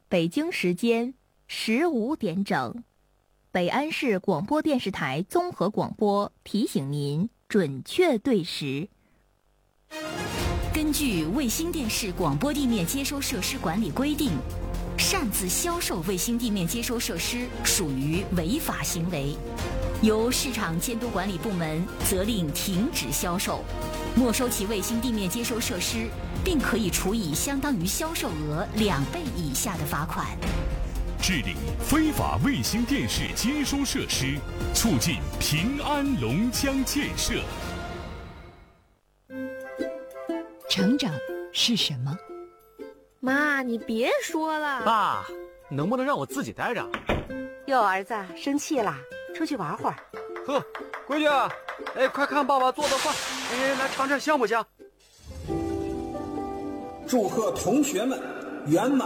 北京时间15点整，北安市广播电视台综合广播提醒您准确对时。 根据卫星电视广播地面接收设施管理规定，擅自销售卫星地面接收设施属于违法行为，由市场监督管理部门责令停止销售，没收其卫星地面接收设施，并可以处以相当于销售额2倍以下的罚款。 治理非法卫星电视接收设施，促进平安龙江建设。 成长是什么？ 妈，你别说了。 爸，能不能让我自己待着？ 哟，儿子生气啦，出去玩会儿。 呵，闺女，哎，快看爸爸做的饭，哎，来尝尝香不香？ 祝贺同学们圆满